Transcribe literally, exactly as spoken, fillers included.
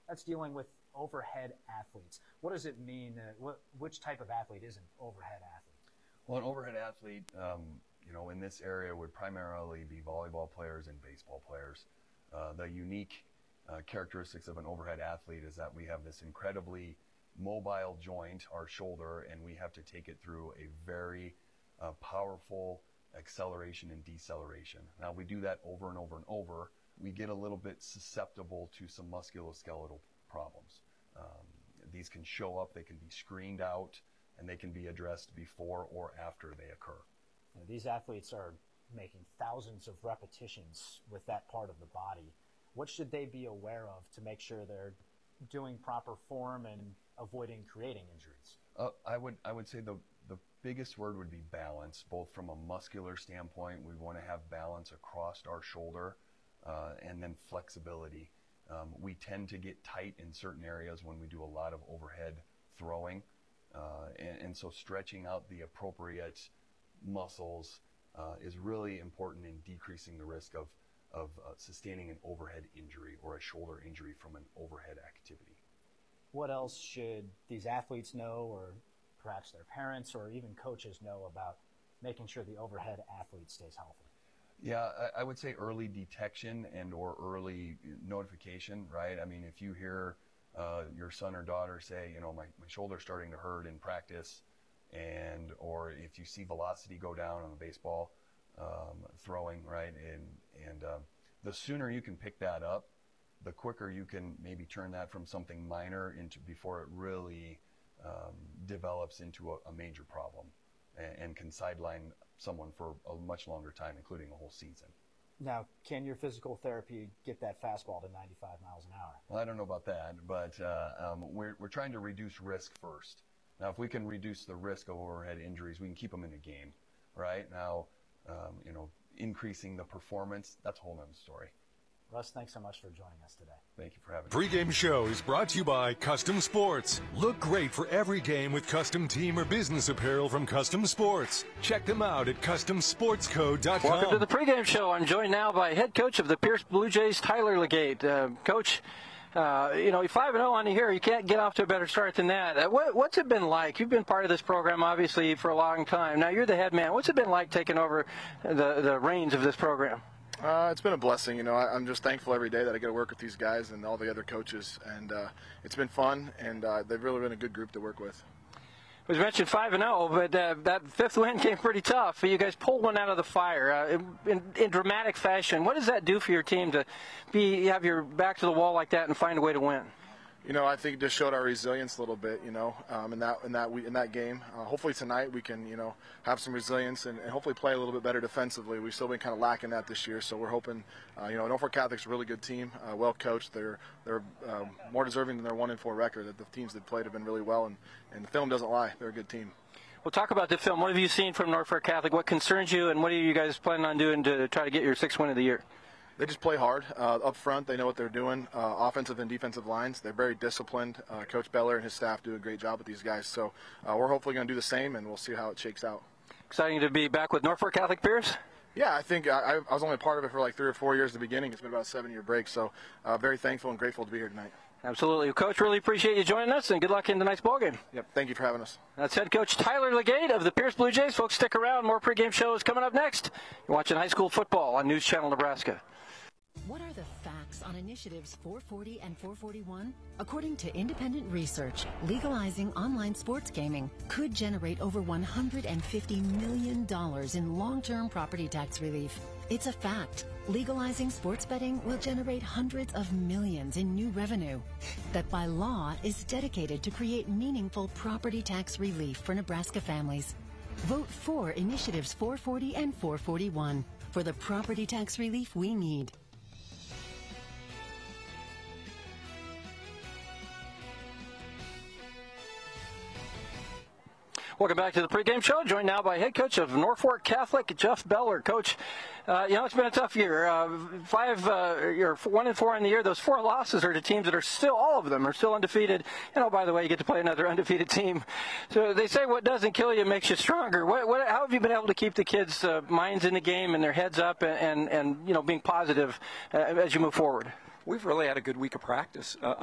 That's dealing with overhead athletes. What does it mean? Uh, what, which type of athlete is an overhead athlete? Well, an overhead athlete, um, you know, in this area would primarily be volleyball players and baseball players. Uh, the unique uh, characteristics of an overhead athlete is that we have this incredibly mobile joint, our shoulder, and we have to take it through a very uh, powerful acceleration and deceleration. Now, we do that over and over and over. We get a little bit susceptible to some musculoskeletal problems. Um, these can show up, they can be screened out, and they can be addressed before or after they occur. You know, these athletes are making thousands of repetitions with that part of the body. What should they be aware of to make sure they're doing proper form and avoiding creating injuries? Uh, I would I would say the the biggest word would be balance, both from a muscular standpoint. We want to have balance across our shoulder, uh, and then flexibility. Um, we tend to get tight in certain areas when we do a lot of overhead throwing, uh, and, and so stretching out the appropriate muscles uh, is really important in decreasing the risk of of uh, sustaining an overhead injury or a shoulder injury from an overhead activity. What else should these athletes know, or perhaps their parents or even coaches know, about making sure the overhead athlete stays healthy? Yeah, I, I would say early detection and or early notification, right? I mean, if you hear uh, your son or daughter say, you know, my, my shoulder's starting to hurt in practice, and or if you see velocity go down on the baseball um, throwing, right? And, and uh, the sooner you can pick that up, the quicker you can maybe turn that from something minor into before it really um, develops into a, a major problem and, and can sideline someone for a much longer time, including a whole season. Now, can your physical therapy get that fastball to ninety-five miles an hour? Well, I don't know about that, but uh, um, we're, we're trying to reduce risk first. Now, if we can reduce the risk of overhead injuries, we can keep them in the game, right? Now, um, you know, increasing the performance, that's a whole nother story. Russ, thanks so much for joining us today. Thank you for having me. Pre-game show is brought to you by Custom Sports. Look great for every game with custom team or business apparel from Custom Sports. Check them out at custom sports co dot com. Welcome to the pregame show. I'm joined now by head coach of the Pierce Blue Jays, Tyler Legate. Uh, coach, uh, you know, five and oh on the year. You can't get off to a better start than that. Uh, what, what's it been like? You've been part of this program, obviously, for a long time. Now you're the head man. What's it been like taking over the, the reins of this program? Uh, it's been a blessing. You know, I, I'm just thankful every day that I get to work with these guys and all the other coaches, and uh, it's been fun, and uh, they've really been a good group to work with. It was mentioned five and oh, but uh, that fifth win came pretty tough. You guys pulled one out of the fire uh, in, in dramatic fashion. What does that do for your team to be have your back to the wall like that and find a way to win? You know, I think it just showed our resilience a little bit. You know, um, in that in that we, in that game. Uh, hopefully tonight we can, you know, have some resilience and, and hopefully play a little bit better defensively. We've still been kind of lacking that this year, so we're hoping. Uh, you know, Norfolk Catholic's a really good team, uh, well coached. They're they're uh, more deserving than their one and four record. That the teams that played have been really well, and, and the film doesn't lie. They're a good team. Well, talk about the film. What have you seen from Norfolk Catholic? What concerns you, and what are you guys planning on doing to try to get your sixth win of the year? They just play hard uh, up front. They know what they're doing, uh, offensive and defensive lines. They're very disciplined. Uh, Coach Beller and his staff do a great job with these guys. So uh, we're hopefully going to do the same, and we'll see how it shakes out. Exciting to be back with Norfolk Catholic Pierce? Yeah, I think I, I was only a part of it for like three or four years at the beginning. It's been about a seven-year break, so uh, very thankful and grateful to be here tonight. Absolutely. Coach, really appreciate you joining us, and good luck in tonight's ballgame. Yep, thank you for having us. That's head coach Tyler Legate of the Pierce Blue Jays. Folks, stick around. More pregame shows coming up next. You're watching high school football on News Channel Nebraska. What are the facts on initiatives four forty and four forty-one? According to independent research, legalizing online sports gaming could generate over one hundred fifty million dollars in long-term property tax relief. It's a fact. Legalizing sports betting will generate hundreds of millions in new revenue that by law is dedicated to create meaningful property tax relief for Nebraska families. Vote for initiatives four forty and four forty-one for the property tax relief we need. Welcome back to the pregame show. Joined now by head coach of Norfolk Catholic, Jeff Beller. Coach, uh, you know, it's been a tough year. Uh, five, uh, you're one and four in the year. Those four losses are to teams that are still, all of them are still undefeated. You know, by the way, you get to play another undefeated team. So they say what doesn't kill you makes you stronger. What, what, how have you been able to keep the kids' uh, minds in the game and their heads up and, and, and you know, being positive uh, as you move forward? We've really had a good week of practice. Uh,